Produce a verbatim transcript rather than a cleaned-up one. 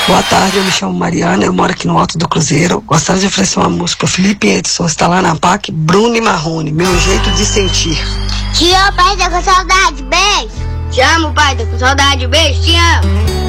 Boa tarde, eu me chamo Mariana, eu moro aqui no Alto do Cruzeiro. Gostaria de oferecer uma música. Felipe Edson está lá na P A C, Bruno e Marrone, Meu Jeito de Sentir. Te amo, pai, tô com saudade, beijo. Te amo, pai, tô com saudade, beijo, te amo.